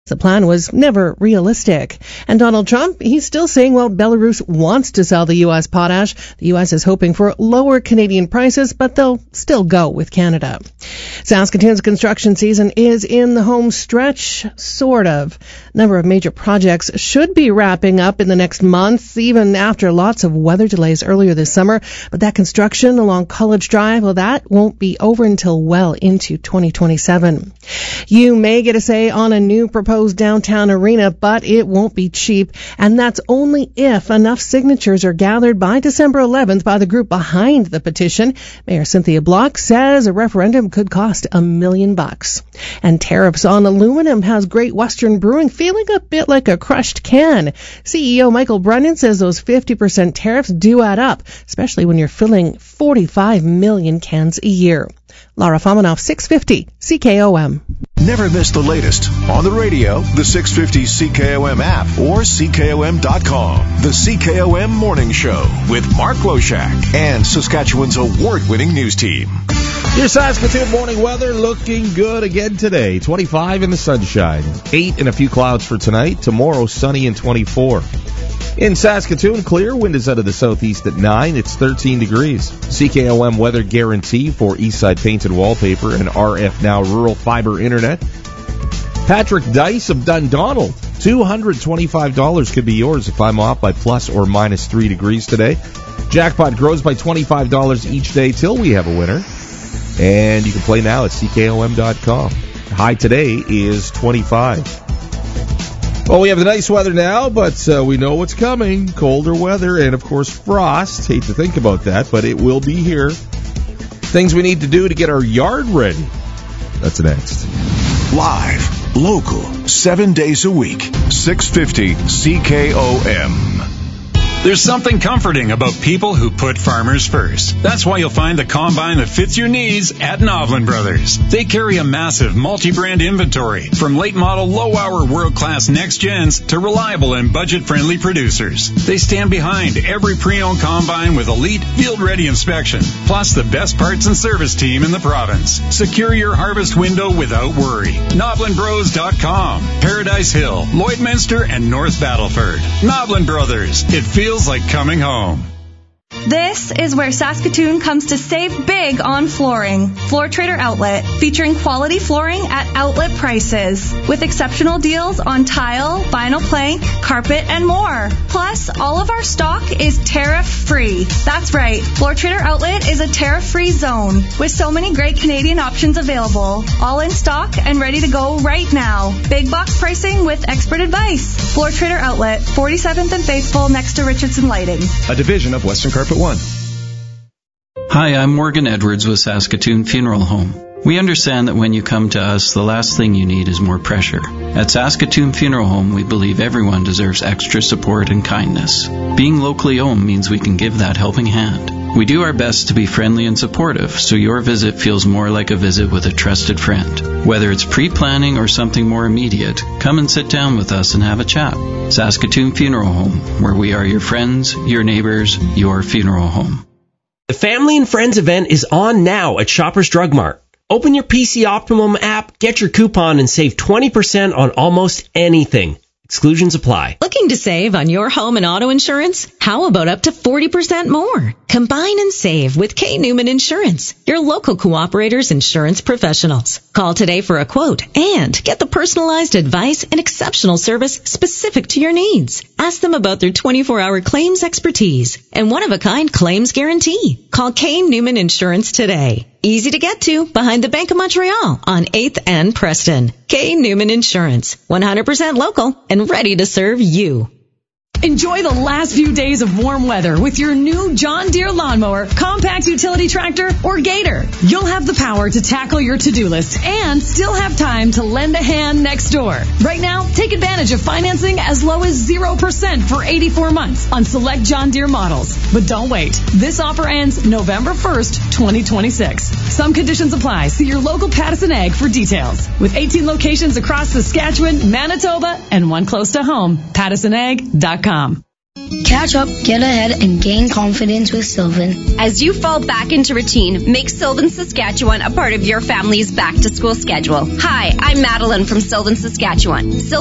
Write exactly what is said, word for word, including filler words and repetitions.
The plan was never realistic. And Donald Trump, he's still saying, well, Belarus wants to sell the U S potash. The U S is hoping for lower Canadian prices, but they'll still go with Canada. Saskatoon's construction season is in the home stretch, sort of. A number of major projects should be wrapping up in the next month, even after lots of weather delays earlier this summer. But that construction along College Drive, well, that won't be over until well into twenty twenty-seven. You may get a say on a new proposed downtown arena, but it won't be cheap, and that's only if enough signatures are gathered by December eleventh by the group behind the petition. Mayor Cynthia Block says a referendum could cost a million bucks. And tariffs on aluminum has Great Western Brewing feeling a bit like a crushed can. C E O Michael Brennan says those fifty percent tariffs do add up, especially when you're filling forty-five million cans a year. Laura Fomanoff, six fifty C K O M. Never miss the latest on the radio, the six fifty C K O M app, or C K O M dot com. The C K O M Morning Show with Mark Loshak and Saskatchewan's award-winning news team. Your Saskatoon morning weather looking good again today. twenty-five in the sunshine, eight and a few clouds for tonight. Tomorrow, sunny and twenty-four. In Saskatoon, clear. Wind is out of the southeast at nine. It's thirteen degrees. C K O M weather guarantee for Eastside Painted Wallpaper and R F Now Rural Fiber Internet. Patrick Dice of Dundonald. two hundred twenty-five dollars could be yours if I'm off by plus or minus three degrees today. Jackpot grows by twenty-five dollars each day till we have a winner. And you can play now at C K O M dot com. High today is twenty-five. Well, we have the nice weather now, but uh, we know what's coming. Colder weather and, of course, frost. Hate to think about that, but it will be here. Things we need to do to get our yard ready. That's next. Live, local, seven days a week. six fifty C K O M. There's something comforting about people who put farmers first. That's why you'll find the combine that fits your needs at Novlin Brothers. They carry a massive multi-brand inventory, from late-model, low-hour, world-class next-gens to reliable and budget-friendly producers. They stand behind every pre-owned combine with elite, field-ready inspection, plus the best parts and service team in the province. Secure your harvest window without worry. Novlin Bros dot com, Paradise Hill, Lloydminster, and North Battleford. Novlin Brothers. It feels like coming home. This is where Saskatoon comes to save big on flooring. Floor Trader Outlet, featuring quality flooring at outlet prices, with exceptional deals on tile, vinyl plank, carpet, and more. Plus, all of our stock is tariff-free. That's right, Floor Trader Outlet is a tariff-free zone, with so many great Canadian options available, all in stock and ready to go right now. Big box pricing with expert advice. Floor Trader Outlet, forty-seventh and Faithful, next to Richardson Lighting. A division of Western Carpet One. Hi, I'm Morgan Edwards with Saskatoon Funeral Home. We understand that when you come to us, the last thing you need is more pressure. At Saskatoon Funeral Home, we believe everyone deserves extra support and kindness. Being locally owned means we can give that helping hand. We do our best to be friendly and supportive, so your visit feels more like a visit with a trusted friend. Whether it's pre-planning or something more immediate, come and sit down with us and have a chat. Saskatoon Funeral Home, where we are your friends, your neighbors, your funeral home. The Family and Friends event is on now at Shoppers Drug Mart. Open your P C Optimum app, get your coupon, and save twenty percent on almost anything. Exclusions apply. Looking to save on your home and auto insurance? How about up to forty percent more? Combine and save with K. Newman Insurance, your local Cooperator's insurance professionals. Call today for a quote and get the personalized advice and exceptional service specific to your needs. Ask them about their twenty-four hour claims expertise and one-of-a-kind claims guarantee. Call K. Newman Insurance today. Easy to get to behind the Bank of Montreal on eighth and Preston. K. Newman Insurance, one hundred percent local and ready to serve you. Enjoy the last few days of warm weather with your new John Deere lawnmower, compact utility tractor, or Gator. You'll have the power to tackle your to-do list and still have time to lend a hand next door. Right now, take advantage of financing as low as zero percent for eighty-four months on select John Deere models. But don't wait. This offer ends November first, twenty twenty-six. Some conditions apply. See your local Pattison Ag for details. With eighteen locations across Saskatchewan, Manitoba, and one close to home, Pattison Ag dot com. Catch up, get ahead, and gain confidence with Sylvan. As you fall back into routine, make Sylvan Saskatchewan a part of your family's back-to-school schedule. Hi, I'm Madeline from Sylvan Saskatchewan. Sylvan